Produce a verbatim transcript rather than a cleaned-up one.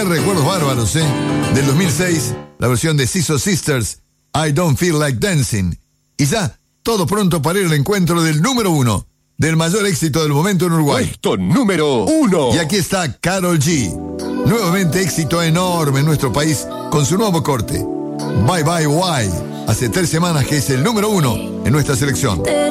recuerdos bárbaros, ¿eh? Del dos mil seis, la versión de Siso Sisters, I Don't Feel Like Dancing. Y ya, todo pronto para ir al encuentro del número uno, del mayor éxito del momento en Uruguay. Puesto número uno. Y aquí está Karol G. Nuevamente éxito enorme en nuestro país con su nuevo corte. Bye Bye Why. Hace tres semanas que es el número uno en nuestra selección.